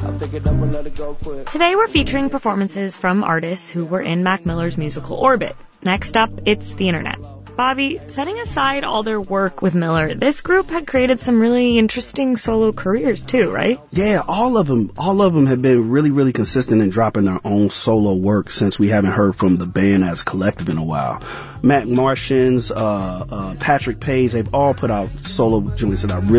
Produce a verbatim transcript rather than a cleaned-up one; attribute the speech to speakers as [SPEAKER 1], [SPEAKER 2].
[SPEAKER 1] I'm thinking I'm gonna let it go quick.
[SPEAKER 2] Today we're featuring performances from artists who were in Mac Miller's musical orbit. Next up, it's the internet. Bobby, setting aside all their work with Miller, this group had created some really interesting solo careers too, right?
[SPEAKER 3] Yeah, all of them, all of them have been really, really consistent in dropping their own solo work since we haven't heard from the band as a collective in a while. Mac Martians, uh, uh, Patrick Page, they've all put out solo joints that I really